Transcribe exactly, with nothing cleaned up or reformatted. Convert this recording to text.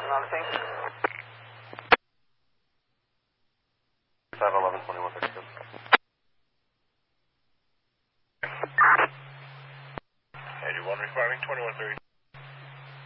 on the scene. five eleven twenty-one thirty-two. eighty-one responding, twenty-one thirty-two.